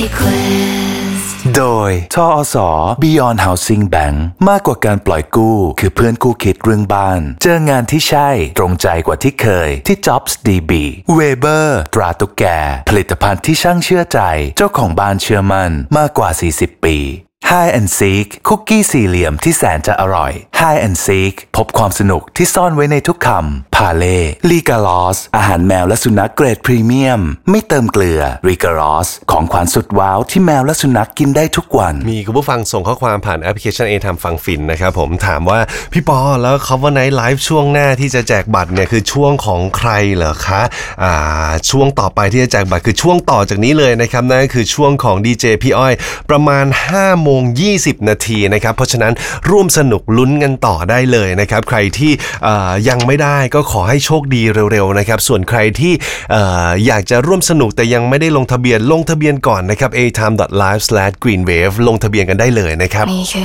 โดยทอส. Beyond Housing Bank มากกว่าการปล่อยกู้คือเพื่อนคู่คิดเรื่องบ้านเจองานที่ใช่ตรงใจกว่าที่เคยที่ Jobs DB Weber ตราตุ๊กแกผลิตภัณฑ์ที่ช่างเชื่อใจเจ้าของบ้านเชื่อมั่นมากกว่า40 ปีHide and Seek คุกกี้สี่เหลี่ยมที่แสนจะอร่อย Hide and Seek พบความสนุกที่ซ่อนไว้ในทุกคำพาเล่ลีกาลอสอาหารแมวและสุนัขเกรดพรีเมียมไม่เติมเกลือลีกาลอสของขวัญสุดว้าวที่แมวและสุนัขกินได้ทุกวันมีคุณผู้ฟังส่งข้อความผ่านแอปพลิเคชัน A-Time ฟังฟินนะครับผมถามว่าพี่ปอแล้ว Cover Night Live ช่วงหน้าที่จะแจกบัตรเนี่ยคือช่วงของใครเหรอคะช่วงต่อไปที่จะแจกบัตรคือช่วงต่อจากนี้เลยนะครับนั่นก็คือช่วงของดีเจพี่อ้อยประมาณ 5:20 นาทีนะครับเพราะฉะนั้นร่วมสนุกลุ้นกันต่อได้เลยนะครับใครที่ยังไม่ได้ก็ขอให้โชคดีเร็วๆนะครับส่วนใครที่อยากจะร่วมสนุกแต่ยังไม่ได้ลงทะเบียนก่อนนะครับ atime.live/greenwave ลงทะเบียนกันได้เลยนะครับ